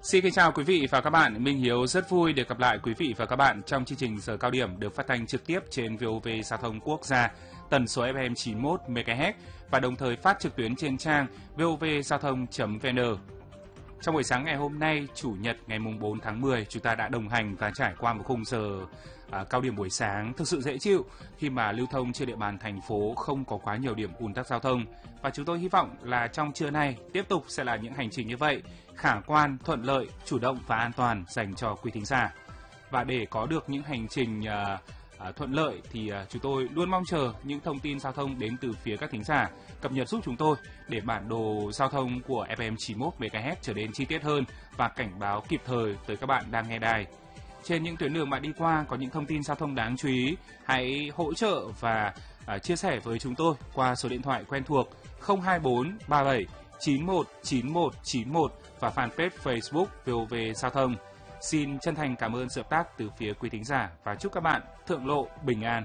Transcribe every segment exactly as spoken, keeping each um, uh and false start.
Xin kính chào quý vị và các bạn. Minh Hiếu rất vui được gặp lại quý vị và các bạn trong chương trình Giờ Cao Điểm được phát thanh trực tiếp trên vê o vê Giao thông Quốc gia, tần số ép em chín mươi mốt mê ga héc và đồng thời phát trực tuyến trên trang vê o vê giao thông chấm vê en. Trong buổi sáng ngày hôm nay, Chủ nhật ngày bốn tháng mười, chúng ta đã đồng hành và trải qua một khung giờ à, cao điểm buổi sáng thực sự dễ chịu khi mà lưu thông trên địa bàn thành phố không có quá nhiều điểm ùn tắc giao thông. Và chúng tôi hy vọng là trong trưa nay tiếp tục sẽ là những hành trình như vậy, khả quan, thuận lợi, chủ động và an toàn dành cho quý thính giả. Và để có được những hành trình à, À, thuận lợi thì à, chúng tôi luôn mong chờ những thông tin giao thông đến từ phía các thính giả cập nhật giúp chúng tôi để bản đồ giao thông của ép em chín mươi mốt mê ga héc trở nên chi tiết hơn và cảnh báo kịp thời tới các bạn đang nghe đài. Trên những tuyến đường bạn đi qua có những thông tin giao thông đáng chú ý, hãy hỗ trợ và à, chia sẻ với chúng tôi qua số điện thoại quen thuộc không hai bốn ba bảy chín một chín một chín một và fanpage Facebook vê o vê Giao thông. Xin chân thành cảm ơn sự hợp tác từ phía quý thính giả và chúc các bạn thượng lộ bình an.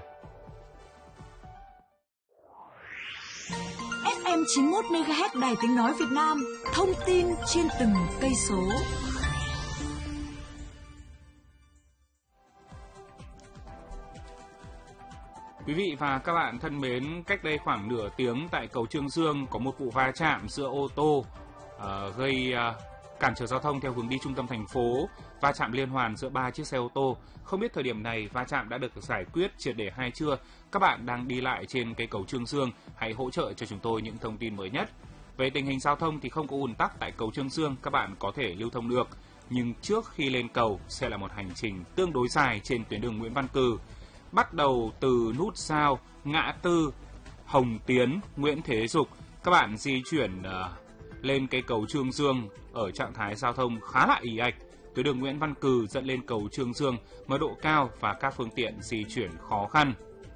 ép em chín mươi mốt mê ga héc Đài Tiếng Nói Việt Nam, thông tin trên từng cây số. Quý vị và các bạn thân mến, cách đây khoảng nửa tiếng tại cầu Trương Dương có một vụ va chạm giữa ô tô uh, gây uh, cản trở giao thông theo hướng đi trung tâm thành phố, va chạm liên hoàn giữa ba chiếc xe ô tô. Không biết thời điểm này va chạm đã được giải quyết triệt để hay chưa? Các bạn đang đi lại trên cây cầu Trương Dương, hãy hỗ trợ cho chúng tôi những thông tin mới nhất. Về tình hình giao thông thì không có ùn tắc tại cầu Trương Dương, các bạn có thể lưu thông được. Nhưng trước khi lên cầu sẽ là một hành trình tương đối dài trên tuyến đường Nguyễn Văn Cừ. Bắt đầu từ nút giao ngã tư Hồng Tiến, Nguyễn Thế Dục, các bạn di chuyển uh, lên cây cầu Trương Dương ở trạng thái giao thông khá là ì ạch. Tuyến đường Nguyễn Văn Cừ dẫn lên cầu Trương Dương mật độ cao và các phương tiện di chuyển khó khăn.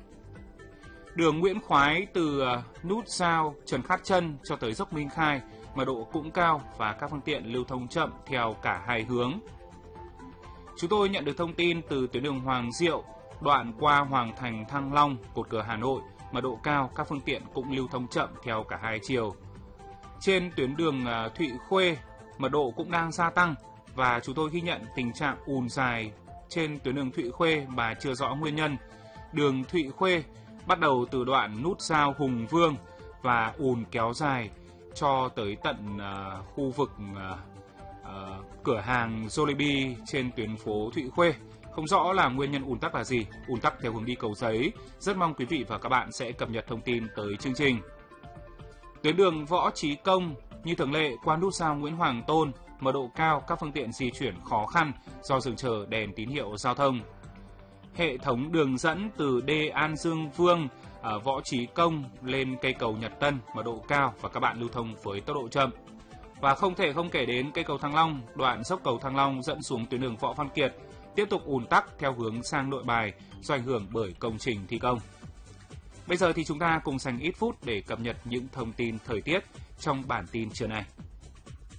Đường Nguyễn Khoái từ nút giao Trần Khát Trân cho tới dốc Minh Khai mật độ cũng cao và các phương tiện lưu thông chậm theo cả hai hướng. Chúng tôi nhận được thông tin từ tuyến đường Hoàng Diệu đoạn qua Hoàng Thành Thăng Long, Cột Cờ Hà Nội mật độ cao, các phương tiện cũng lưu thông chậm theo cả hai chiều. Trên tuyến đường Thụy Khuê, mật độ cũng đang gia tăng và chúng tôi ghi nhận tình trạng ùn dài trên tuyến đường Thụy Khuê mà chưa rõ nguyên nhân. Đường Thụy Khuê bắt đầu từ đoạn nút giao Hùng Vương và ùn kéo dài cho tới tận uh, khu vực uh, uh, cửa hàng Jollibee trên tuyến phố Thụy Khuê. Không rõ là nguyên nhân ùn tắc là gì, ùn tắc theo hướng đi Cầu Giấy. Rất mong quý vị và các bạn sẽ cập nhật thông tin tới chương trình. Tuyến đường Võ Trí Công như thường lệ qua nút giao Nguyễn Hoàng Tôn, mật độ cao, các phương tiện di chuyển khó khăn do dừng chờ đèn tín hiệu giao thông. Hệ thống đường dẫn từ đê An Dương Vương ở Võ Trí Công lên cây cầu Nhật Tân, mật độ cao và các bạn lưu thông với tốc độ chậm. Và không thể không kể đến cây cầu Thăng Long, đoạn dốc cầu Thăng Long dẫn xuống tuyến đường Võ Văn Kiệt, tiếp tục ùn tắc theo hướng sang Nội Bài do ảnh hưởng bởi công trình thi công. Bây giờ thì chúng ta cùng dành ít phút để cập nhật những thông tin thời tiết trong bản tin trưa nay.